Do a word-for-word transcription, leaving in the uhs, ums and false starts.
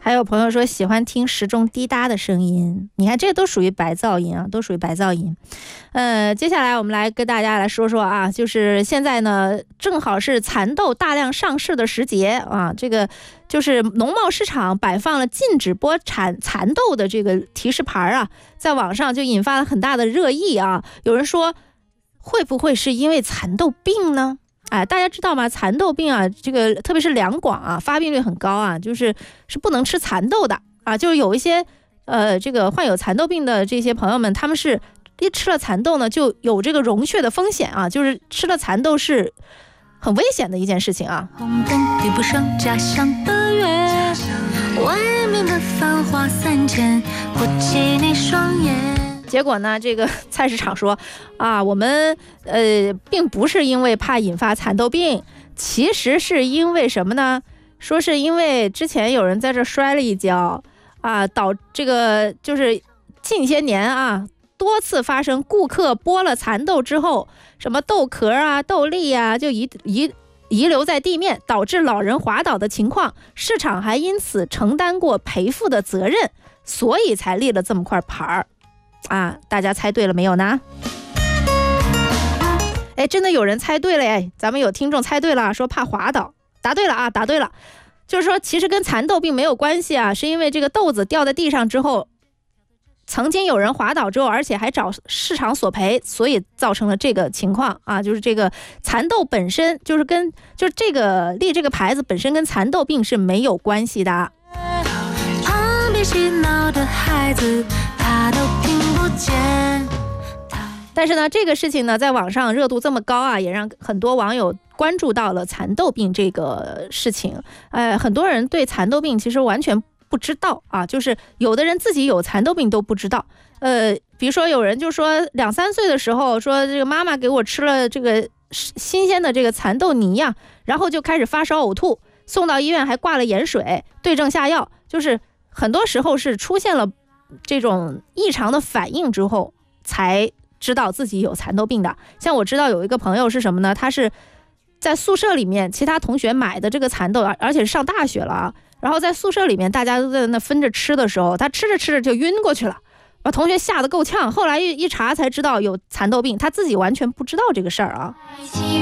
还有朋友说喜欢听时钟滴答的声音，你看这都属于白噪音啊，都属于白噪音。呃，接下来我们来跟大家来说说啊，就是现在呢正好是蚕豆大量上市的时节啊，这个就是农贸市场摆放了禁止播产蚕豆的这个提示牌啊，在网上就引发了很大的热议啊。有人说会不会是因为蚕豆病呢？哎，大家知道吗？蚕豆病啊，这个特别是两广啊，发病率很高啊，就是是不能吃蚕豆的啊。就是有一些呃，这个患有蚕豆病的这些朋友们，他们是一吃了蚕豆呢，就有这个溶血的风险啊，就是吃了蚕豆是很危险的一件事情啊。红灯比不上家乡的月，外面的繁华三千，不及你双眼。结果呢，这个菜市场说啊，我们呃并不是因为怕引发蚕豆病，其实是因为什么呢？说是因为之前有人在这摔了一跤啊，导这个就是近些年啊多次发生顾客剥了蚕豆之后，什么豆壳啊、豆粒啊就遗遗遗留在地面，导致老人滑倒的情况，市场还因此承担过赔付的责任，所以才立了这么块牌儿。啊，大家猜对了没有呢？哎，真的有人猜对了哎，咱们有听众猜对了，说怕滑倒，答对了啊，答对了。就是说其实跟蚕豆病没有关系啊，是因为这个豆子掉在地上之后，曾经有人滑倒之后，而且还找市场索赔，所以造成了这个情况啊。就是这个蚕豆本身就是跟就是这个立这个牌子本身跟蚕豆病是没有关系的。旁边嬉闹的孩子他都听不见。但是呢，这个事情呢，在网上热度这么高啊，也让很多网友关注到了蚕豆病这个事情。呃，很多人对蚕豆病其实完全不知道啊，就是有的人自己有蚕豆病都不知道。呃，比如说有人就说两三岁的时候说这个妈妈给我吃了这个新鲜的这个蚕豆泥呀、啊，然后就开始发烧呕吐，送到医院还挂了盐水，对症下药，就是很多时候是出现了这种异常的反应之后才知道自己有蚕豆病的。像我知道有一个朋友是什么呢？他是在宿舍里面其他同学买的这个蚕豆，而且是上大学了啊，然后在宿舍里面大家都在那分着吃的时候，他吃着吃着就晕过去了，把同学吓得够呛，后来一查才知道有蚕豆病，他自己完全不知道这个事儿啊。